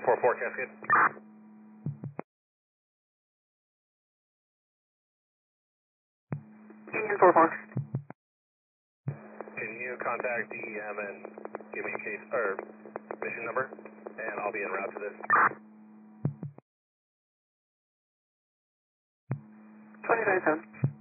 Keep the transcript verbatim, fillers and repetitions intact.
four four, Cascade. Union four four. Can you contact D E M and give me a case, or mission number, and I'll be en route to this. twenty-nine ten.